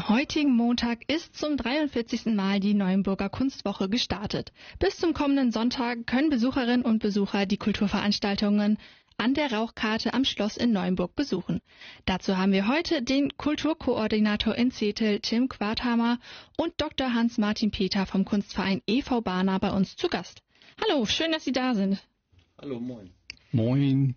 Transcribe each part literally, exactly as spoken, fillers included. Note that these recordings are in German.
heutigen Montag ist zum dreiundvierzigsten Mal die Neuenburger Kunstwoche gestartet. Bis zum kommenden Sonntag können Besucherinnen und Besucher die Kulturveranstaltungen an der Rauchkarte am Schloss in Neuenburg besuchen. Dazu haben wir heute den Kulturkoordinator in Zetel, Tim Quarthammer, und Doktor Hans-Martin Peter vom Kunstverein E V Barna bei uns zu Gast. Hallo, schön, dass Sie da sind. Hallo, moin. Moin.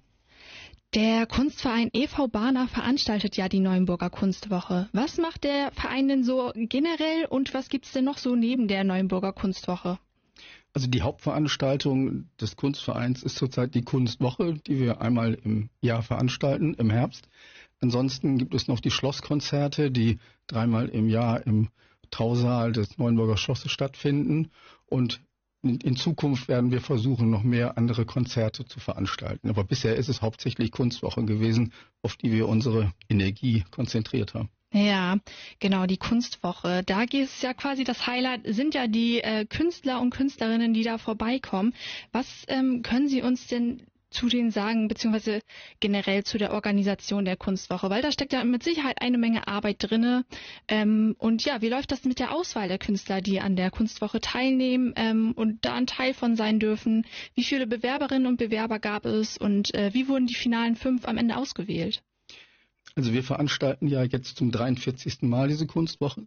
Der Kunstverein E V Barna veranstaltet ja die Neuenburger Kunstwoche. Was macht der Verein denn so generell und was gibt's denn noch so neben der Neuenburger Kunstwoche? Also die Hauptveranstaltung des Kunstvereins ist zurzeit die Kunstwoche, die wir einmal im Jahr veranstalten, im Herbst. Ansonsten gibt es noch die Schlosskonzerte, die dreimal im Jahr im Trausaal des Neuenburger Schlosses stattfinden. Und in Zukunft werden wir versuchen, noch mehr andere Konzerte zu veranstalten. Aber bisher ist es hauptsächlich Kunstwoche gewesen, auf die wir unsere Energie konzentriert haben. Ja, genau, die Kunstwoche. Da geht es ja quasi, das Highlight sind ja die äh, Künstler und Künstlerinnen, die da vorbeikommen. Was ähm, können Sie uns denn zu denen sagen, beziehungsweise generell zu der Organisation der Kunstwoche? Weil da steckt ja mit Sicherheit eine Menge Arbeit drinne. Ähm, und ja, wie läuft das mit der Auswahl der Künstler, die an der Kunstwoche teilnehmen ähm, und da ein Teil von sein dürfen? Wie viele Bewerberinnen und Bewerber gab es und äh, wie wurden die finalen fünf am Ende ausgewählt? Also wir veranstalten ja jetzt zum dreiundvierzigsten Mal diese Kunstwoche.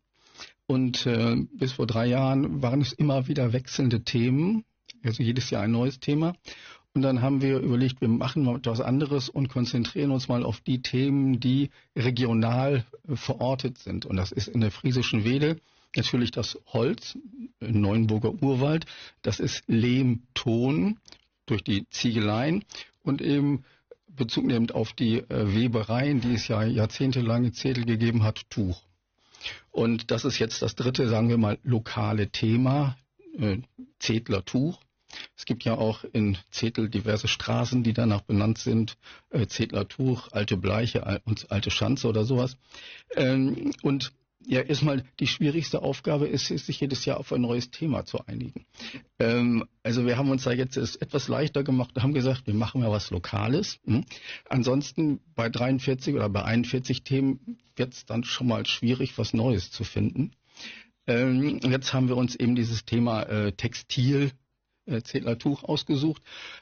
Und äh, bis vor drei Jahren waren es immer wieder wechselnde Themen, also jedes Jahr ein neues Thema. Und dann haben wir überlegt, wir machen mal etwas anderes und konzentrieren uns mal auf die Themen, die regional äh, verortet sind. Und das ist in der Friesischen Wedel natürlich das Holz, im Neuenburger Urwald. Das ist Lehm, Ton durch die Ziegeleien und eben Bezug nehmend auf die äh, Webereien, die es ja jahrzehntelang in Zetel gegeben hat, Tuch. Und das ist jetzt das dritte, sagen wir mal, lokale Thema, äh, Zetler Tuch. Es gibt ja auch in Zetel diverse Straßen, die danach benannt sind, äh, Zetler Tuch, Alte Bleiche und Alte Schanze oder sowas. Ähm, und ja, erstmal die schwierigste Aufgabe ist, ist, sich jedes Jahr auf ein neues Thema zu einigen. Ähm, also wir haben uns da jetzt es etwas leichter gemacht und haben gesagt, wir machen ja was Lokales. Hm? Ansonsten bei dreiundvierzig oder bei einundvierzig Themen wird es dann schon mal schwierig, was Neues zu finden. Ähm, jetzt haben wir uns eben dieses Thema äh, Textil, äh, Zetler Tuch ausgesucht.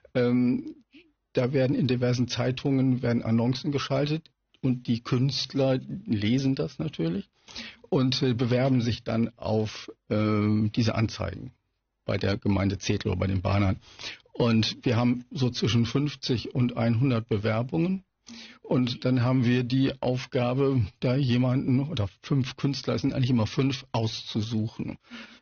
Ähm, da werden in diversen Zeitungen werden Annoncen geschaltet und die Künstler lesen das natürlich und äh, bewerben sich dann auf äh, diese Anzeigen bei der Gemeinde Zetel oder bei den Bahnern. Und wir haben so zwischen fünfzig und hundert Bewerbungen. Und dann haben wir die Aufgabe, da jemanden oder fünf Künstler, es sind eigentlich immer fünf, auszusuchen.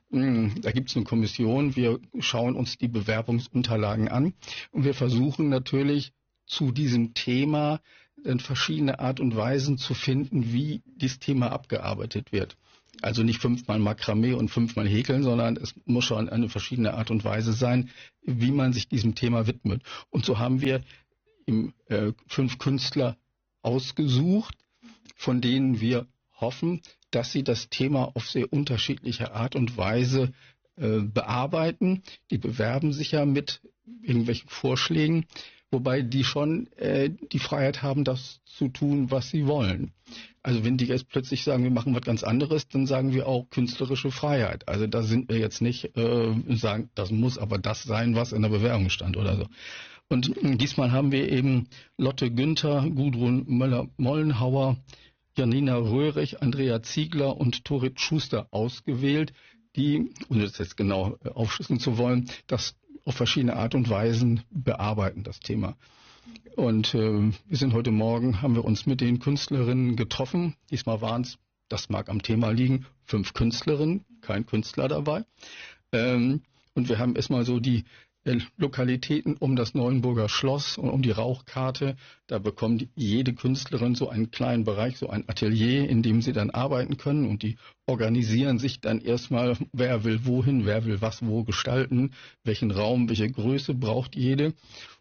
Da gibt es eine Kommission, wir schauen uns die Bewerbungsunterlagen an und wir versuchen natürlich zu diesem Thema dann verschiedene Art und Weisen zu finden, wie dieses Thema abgearbeitet wird. Also nicht fünfmal Makramee und fünfmal Häkeln, sondern es muss schon eine verschiedene Art und Weise sein, wie man sich diesem Thema widmet. Und so haben wir im, äh, fünf Künstler ausgesucht, von denen wir hoffen, dass sie das Thema auf sehr unterschiedliche Art und Weise äh, bearbeiten. Die bewerben sich ja mit irgendwelchen Vorschlägen, wobei die schon äh, die Freiheit haben, das zu tun, was sie wollen. Also wenn die jetzt plötzlich sagen, wir machen was ganz anderes, dann sagen wir auch künstlerische Freiheit. Also da sind wir jetzt nicht äh, sagen, das muss aber das sein, was in der Bewerbung stand oder so. Und diesmal haben wir eben Lotte Günther, Gudrun Möller-Mollenhauer, Janina Röhrig, Andrea Ziegler und Torit Schuster ausgewählt, die, ohne das jetzt genau aufschlüsseln zu wollen, das auf verschiedene Art und Weisen bearbeiten, das Thema. Und äh, wir sind heute Morgen, haben wir uns mit den Künstlerinnen getroffen. Diesmal waren es, das mag am Thema liegen, fünf Künstlerinnen, kein Künstler dabei. Ähm, und wir haben erstmal so die äh, Lokalitäten um das Neuenburger Schloss und um die Rauchkarte. Da bekommt jede Künstlerin so einen kleinen Bereich, so ein Atelier, in dem sie dann arbeiten können. Und die organisieren sich dann erstmal, wer will wohin, wer will was wo gestalten, welchen Raum, welche Größe braucht jede.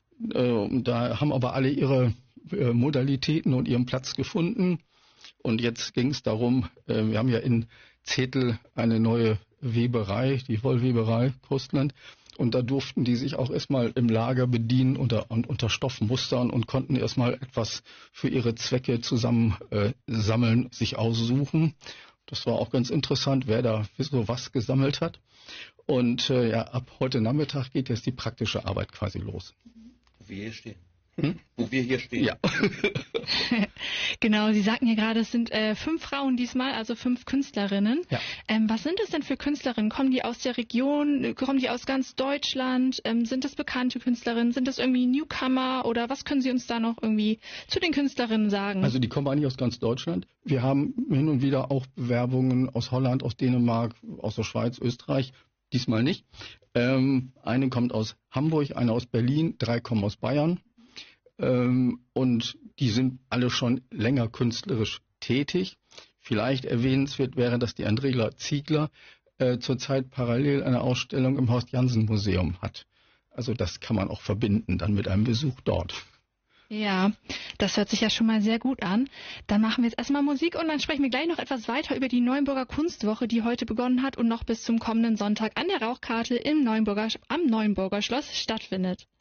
Äh, da haben aber alle ihre äh, Modalitäten und ihren Platz gefunden. Und jetzt ging es darum, äh, wir haben ja in Zetel eine neue Weberei, die Wollweberei Kostland. Und da durften die sich auch erstmal im Lager bedienen unter, unter Stoffmustern und konnten erstmal etwas für ihre Zwecke zusammen äh, sammeln, sich aussuchen. Das war auch ganz interessant, wer da so was gesammelt hat. Und äh, ja, ab heute Nachmittag geht jetzt die praktische Arbeit quasi los. Wo wir hier stehen. Hm? Wo wir hier stehen. Ja. Genau, Sie sagten ja gerade, es sind äh, fünf Frauen diesmal, also fünf Künstlerinnen. Ja. Ähm, was sind es denn für Künstlerinnen? Kommen die aus der Region? Kommen die aus ganz Deutschland? Ähm, sind das bekannte Künstlerinnen? Sind das irgendwie Newcomer? Oder was können Sie uns da noch irgendwie zu den Künstlerinnen sagen? Also die kommen eigentlich aus ganz Deutschland. Wir haben hin und wieder auch Bewerbungen aus Holland, aus Dänemark, aus der Schweiz, Österreich. Diesmal nicht. Ähm, eine kommt aus Hamburg, eine aus Berlin, drei kommen aus Bayern. Ähm, und die sind alle schon länger künstlerisch tätig. Vielleicht erwähnenswert wäre, dass die Andrela Ziegler äh, zurzeit parallel eine Ausstellung im Horst-Janssen-Museum hat. Also das kann man auch verbinden dann mit einem Besuch dort. Ja, das hört sich ja schon mal sehr gut an. Dann machen wir jetzt erstmal Musik und dann sprechen wir gleich noch etwas weiter über die Neuenburger Kunstwoche, die heute begonnen hat und noch bis zum kommenden Sonntag an der Rauchkarte im Neuenburger, am Neuenburger Schloss stattfindet.